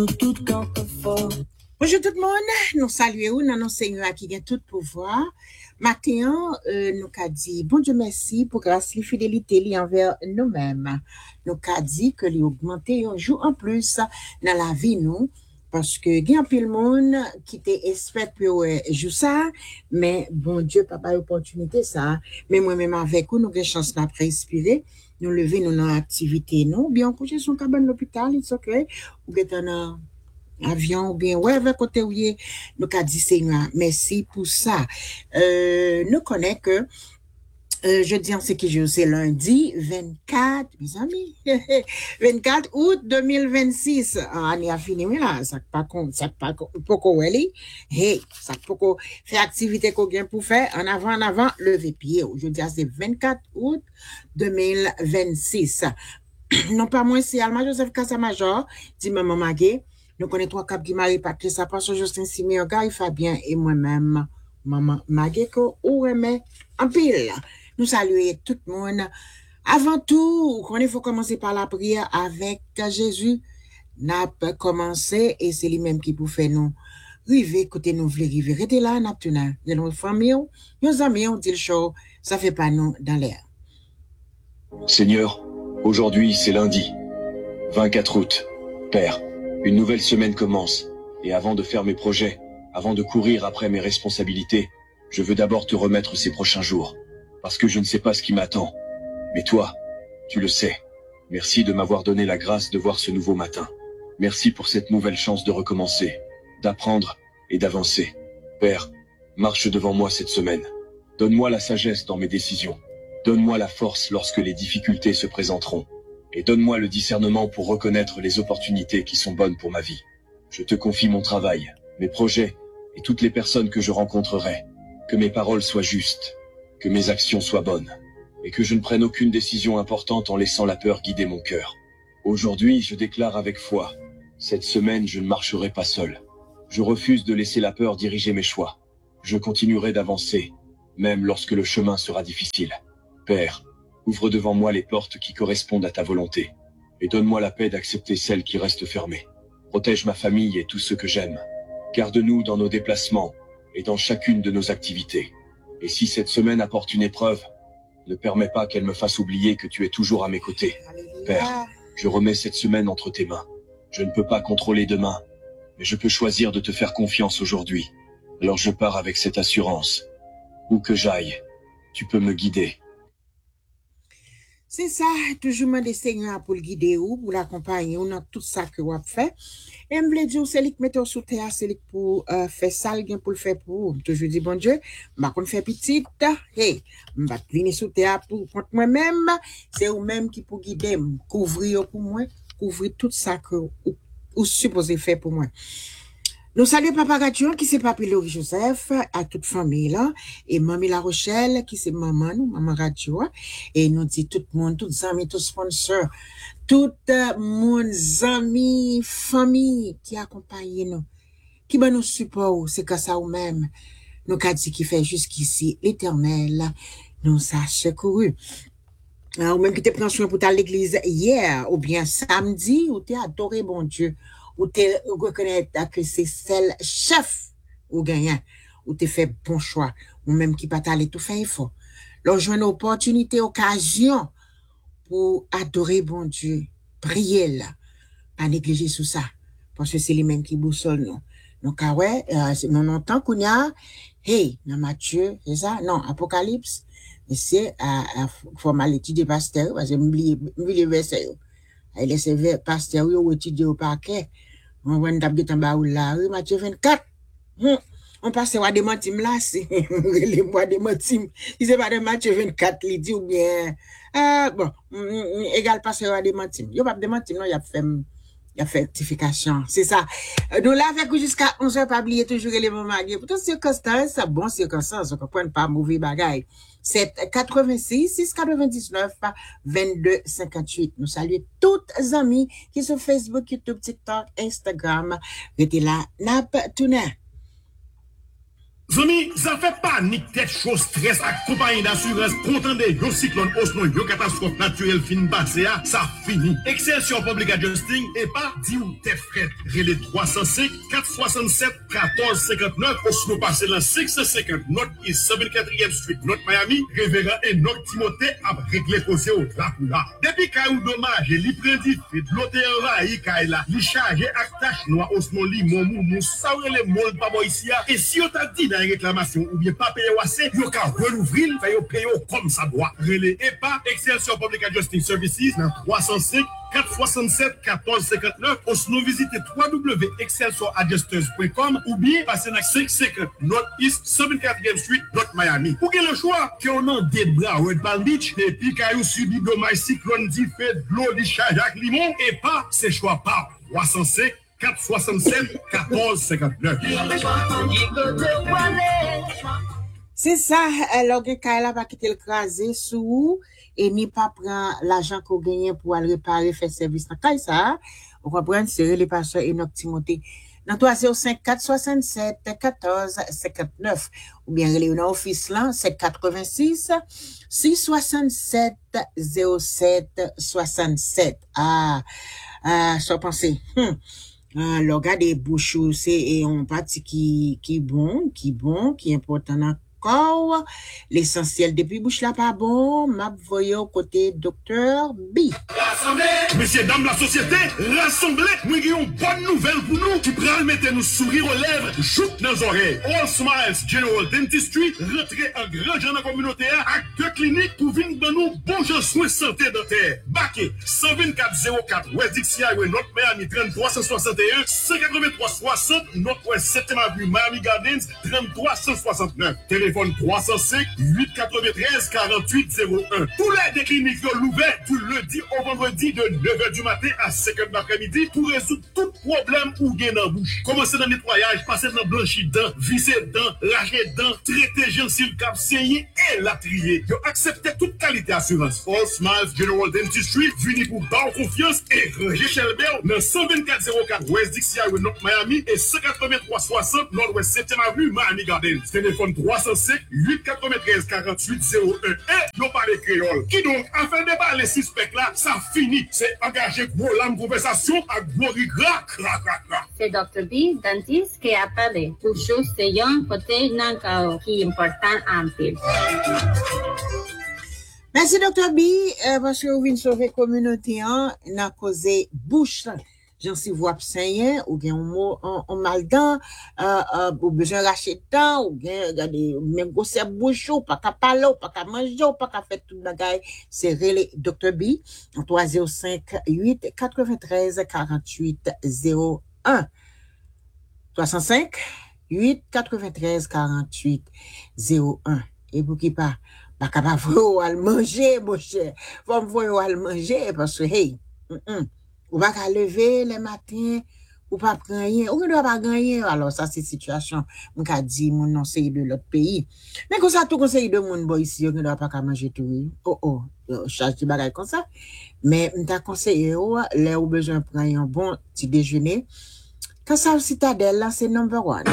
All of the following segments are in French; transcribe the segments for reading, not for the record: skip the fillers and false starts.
Bonjour tout le monde, nous saluons dans nos Seigneur qui a tout pouvoir. Maintenant, nous avons dit, bon Dieu merci pour grâce et fidélité envers nous-mêmes. Nous avons dit que les augmenter un jour en plus dans la vie nous, parce que il y a un peu de monde qui espère pour jouer ça, mais bon Dieu, papa, opportunité ça. Mais moi-même avec vous, nous avons chance de respirer. Nous lever nous dans l'activité, nous, bien coucher son cabane à l'hôpital, it's okay. Ou get un avion ou bien ouais avec côté où nous qu'a dit Seigneur merci pour ça nous connaît que jeudi en ce qui c'est lundi 24 mes amis 24 août 2026 année a fini mais là ça pas pourquoi hey ça pourquoi faire activité qu'on gain pour faire en avant lever pied aujourd'hui c'est 24 août 2026 non pas moi c'est Alma Joseph Casamajor dit maman Magué. Nous connaissons trois caps qui Marie Patrice, Pasteur Justin Simeon, Guy Fabien et moi-même, maman Magueko, ou aimé en pile. Nous saluons tout le monde. Avant tout, il faut commencer par la prière avec Jésus. N'a pas commencé et c'est lui-même qui peut faire nous. River, côté nous voulons river. Restez là, n'a pas de nos familles, nos amis, on dit le show, ça fait pas nous dans l'air. Seigneur, aujourd'hui c'est lundi, 24 août, Père. Une nouvelle semaine commence, et avant de faire mes projets, avant de courir après mes responsabilités, je veux d'abord te remettre ces prochains jours, parce que je ne sais pas ce qui m'attend. Mais toi, tu le sais. Merci de m'avoir donné la grâce de voir ce nouveau matin. Merci pour cette nouvelle chance de recommencer, d'apprendre et d'avancer. Père, marche devant moi cette semaine. Donne-moi la sagesse dans mes décisions. Donne-moi la force lorsque les difficultés se présenteront. Et donne-moi le discernement pour reconnaître les opportunités qui sont bonnes pour ma vie. Je te confie mon travail, mes projets et toutes les personnes que je rencontrerai. Que mes paroles soient justes, que mes actions soient bonnes, et que je ne prenne aucune décision importante en laissant la peur guider mon cœur. Aujourd'hui, je déclare avec foi, cette semaine, je ne marcherai pas seul. Je refuse de laisser la peur diriger mes choix. Je continuerai d'avancer, même lorsque le chemin sera difficile. Père, ouvre devant moi les portes qui correspondent à ta volonté, et donne-moi la paix d'accepter celles qui restent fermées. Protège ma famille et tous ceux que j'aime. Garde-nous dans nos déplacements et dans chacune de nos activités. Et si cette semaine apporte une épreuve, ne permets pas qu'elle me fasse oublier que tu es toujours à mes côtés. Père, je remets cette semaine entre tes mains. Je ne peux pas contrôler demain, mais je peux choisir de te faire confiance aujourd'hui. Alors je pars avec cette assurance. Où que j'aille, tu peux me guider. C'est ça, toujours demander Seigneur pour le guider ou pour l'accompagner ou dans tout ça que vous fait. Et je voulais dire, c'est lui qui mette sous terre, c'est lui pour faire ça, il pour le faire pour. Toujours dit, bon Dieu, je vais faire petite, hey, je vais venir sous terre pour contre moi-même, c'est vous-même qui pour guider, couvrir pour moi, couvrir tout ça que vous supposez faire pour moi. Nous saluons Papa Gation, qui c'est Papi Louis Joseph, à toute famille, là, et Mamie La Rochelle, qui c'est maman, nous, Maman Radio, et nous dit tout le monde, tous les amis, tous les sponsors, tout mon amis, famille, qui accompagne nous, qui va nous support, c'est que ça ou même, nous qu'a dit qui fait jusqu'ici, l'éternel, nous a secouru. Ou même qui te prend soin pour ta l'église hier, ou bien samedi, ou t'es adoré, bon Dieu, ou t'es reconnaître que c'est celle chef ou gagnant, ou t'es fait bon choix, ou même qui pas t'aller tout faire effort. Là, j'ai une opportunité, occasion pour adorer bon Dieu, prier là, pas négliger sous ça, parce que c'est les mêmes qui boussole nous. Donc, ah ouais, c'est non longtemps qu'on y a, hey, dans Matthieu, c'est ça? Non, Apocalypse, c'est formalité de pasteur, parce que m'oublier verset. Il laisse pasteur ou étudier au parquet. On va d'abord en bas là, Matthieu 24. On passe à des mentimes là, c'est les mois des mentimes. Si c'est pas de Matthieu 24, il dit ou bien bon, égal passer à des mentimes. Il y a pas de mentimes, non, il y a fait rectification. C'est ça. Nous là avec jusqu'à 11h pas oublier toujours les moments. Pour toutes circonstances, bon circonstances, on comprend pas mauvais bagaille. C'est 86 699 22 58. Nous saluons toutes les amis qui sont Facebook, YouTube, TikTok, Instagram. Restez là, nap tourner. Zami, ça fait panique, tête chaud, stress, ak compagnie d'assurance, content de yo cyclone, osnon, yo catastrophe naturelle fin passé, ça fini. Excelsior Public Adjusting et pas dit ou t'es frais. Relais 305 467 1459, osnon passé dans 650 North East 74e Street, North Miami, Révérend et North Timothée a réglé posé au là. Depuis qu'il y a eu dommage, li prédit, l'autre envahi, Kaila, li chargé ak tâche noire, osnon li, mon ça ou les molles pas ici, et si on t'a dit réclamation ou bien pas payer assez, vous pouvez rouvrir, vous payer comme ça doit. Relais EPA, Excelsior Public Adjusting Services, dans 305 467 1459, ou sinon visitez www.excelsioradjusters.com ou bien passez dans 550 North East 74e Street, North Miami. Pour que le choix, que on a des bras Red Palm Beach, et puis qu'il y a subi dommage cyclone dit fait de l'eau, du charge avec limon, et pas, c'est choix pas. 305 467 1459. C'est ça, alors que Kaila va quitter le crasé sous et ni pas prendre l'argent qu'on gagne pour aller réparer, faire service dans Kaila, ça. On comprend, c'est les pasteurs Enoch Timothée. Dans 305 467 14 59 ou bien les office là, c'est 86 667 07 67. Je pensais. Le gars des bouchons, c'est un parti qui bon, qui est important encore. L'essentiel depuis bouche là pas bon, m'a voyé au côté docteur B. Rassemblez, messieurs, dames, la société, rassemblez, nous avons une bonne nouvelle pour nous qui pourra mettre nos sourires aux lèvres, joute dans les oreilles. All Smiles General Dentistry, rentrez en grand genre dans la communauté avec 2 cliniques pour venir dans nous bons soins santé dentaire. Baké, 12404 West Dixie Highway, North Miami, 3361, 183 60, Northwest 7e Avenue, Miami Gardens, 3369. Téléphone 305 893 4801. Tous les cliniques sont ouverts du lundi au vendredi de 9h du matin à 5h de l'après-midi pour résoudre tout problème ou gain dans la bouche. Commencez dans le nettoyage, passer dans blanchir dents, visser dents, racher dents, traiter gencives cap saigner et la trier. Yo acceptez toute qualité assurance. All Smiles General Dentistry, vini pour dar confiance et ranger Shelbert dans 12404 West Dixie Highway, North Miami et 183 60 Northwest 7e Avenue, Miami Gardens. Téléphone 305 893 4801 et yo parle créole. Qui donc, afin de parler suspect là, ça finit. C'est engager gros lame conversation à gros rigrat. C'est Dr. B, dentiste, qui a parlé. Toujours c'est un côté nankao qui est important en pile. Merci Dr. B, parce que vous venez sauver la communauté, n'a causé bouche. J'en suis voix saigner, ou bien on mal dent, ou besoin racheter dent, ou bien regardez, même grosse bouche, pas qu'à parler, pas qu'à manger, pas qu'à faire tout bagaille. C'est relais Dr. B, en 305 8 93 48 01. 305 8 93 48 01. Et pour qui pas capable de manger, mon cher. Faut me voir manger, parce que, hey, ou pas qu'à lever le matin, ou pas prendre rien, ou ne doit pas gagner. Alors, ça, c'est situation, on a dit, mon non, c'est de l'autre pays. Mais comme ça, tout conseil de mon boy ici, on ne doit pas qu'à manger tout. Charge de bagaille comme ça. Mais, on t'a conseillé, là, où besoin de prendre un bon petit déjeuner. Kassav Citadel, là, c'est number 1.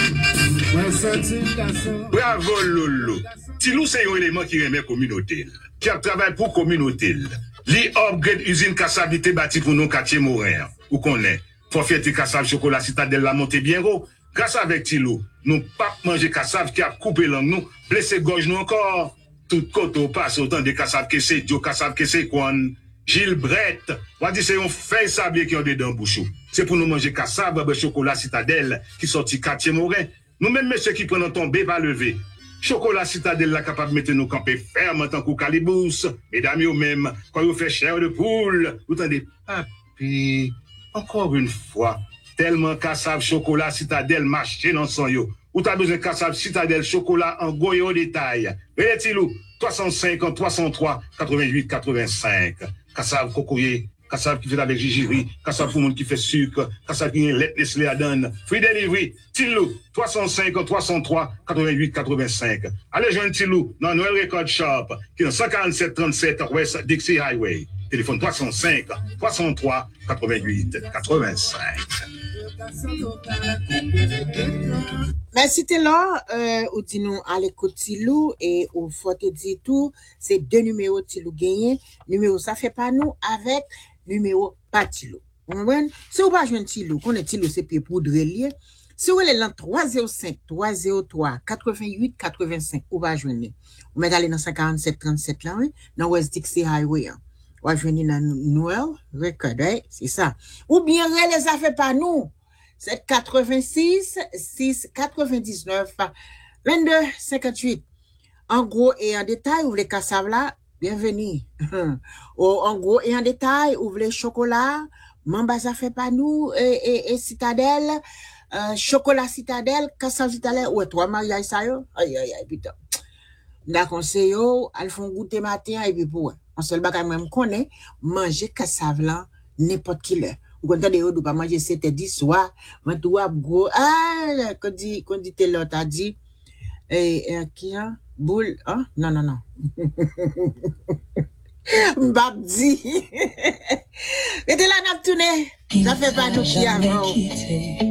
Bravo, Lolo. Tilou, c'est un élément qui remet communauté, qui a travaillé pour communauté. Li upgrade usine Kassav qui bâti pour nous quartier Morin. Où qu'on est. Faut faire tes Kassav chocolat Citadel la montée bien haut. Grâce avec Tilou, nous pas manger Kassav qui a coupé langue nous, blessé gorge nous encore. Tout côté passe autant de Kassav que c'est Joe Kassav que c'est Kwan. Gilles Brett, on dit c'est un fait sablé qui ont dedans bouchou. C'est pour nous manger Kassav, chocolat Citadel qui sorti quartier Morin. Nous-mêmes, messieurs qui prennent tomber, va lever. Chocolat Citadel la capable de mettre nos camper ferme en tant que calibous. Mesdames, vous même, quand vous faites chair de poule, vous entendez, papi, encore une fois, tellement Kassav chocolat Citadel marché dans son yo. Ou t'as besoin de Kassav Citadel chocolat en goye au détail. Relais-t-il 350 303 88 85. Kassav cocoyer. Kassav qui fait avec Gigiri, Kassav pour monde qui fait sucre, Kassav qui est lait Nestlé à donne. Free delivery, Tilou, 305 303 88 85. Allez joindre Tilou dans Noël Record Shop, qui est dans 147 37 West Dixie Highway. Téléphone 305 303 88 85. Mais si t'es là, ou dis nous à l'écoute Tilou et au faut te dire tout, c'est deux numéros Tilou gagné. Numéro ça fait pas nous avec numéro pas Tilou. Vous comprenez? Si vous pas jouer Tilou, qu'on est Tilou c'est pied poudre lié. Si vous êtes dans 305 303 88 85, vous va joindre. Vous mettez aller dans 147 37 là, oui, dans West Dixie Highway. Vous va joindre dans Noël Record, c'est ça. Ou bien les affaires pas nous. C'est 86 6 99 22 58. En gros et en détail, vous voulez cassave là, bienvenue. En gros et en détail, vous voulez chocolat, Mamba ça fait pas nous et Citadelle, chocolat Citadelle, cassave Citadelle, ouais, toi mariage ça yo. Aïe putain. N'a conseillé yo, elles font goûter matin et puis pour. On seul bagage même connaît, manger cassave là n'importe qui l'heure. Ou quand t'as pas manger 7h10 soir, mais tu as gros, quand dit t'es là, t'as dit, qui a, boule, hein? Non. Babdi. Et t'es là, n'a tourné. Ça fait pas nous qui avant.